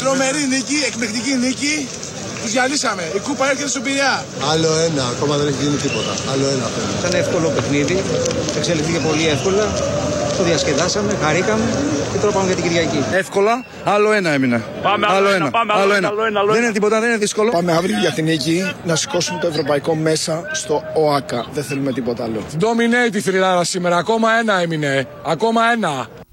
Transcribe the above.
Τρομερή νίκη, εκπληκτική νίκη. Τους διαλύσαμε. Η κούπα έρχεται στον Πειραιά. Άλλο ένα, ακόμα δεν έχει γίνει τίποτα. Άλλο ένα. Ήταν εύκολο παιχνίδι. Εξελιχθήκε πολύ εύκολα. Το διασκεδάσαμε, χαρήκαμε και τώρα πάμε για την Κυριακή. Εύκολα, άλλο ένα έμεινε. Πάμε άλλο ένα. Δεν είναι τίποτα, δεν είναι δύσκολο. Πάμε αύριο για την νίκη να σηκώσουμε το ευρωπαϊκό μέσα στο ΟΑΚΑ. Δεν θέλουμε τίποτα άλλο. Dominate η θρυλάδα σήμερα. Ακόμα ένα έμεινε. Ακόμα ένα.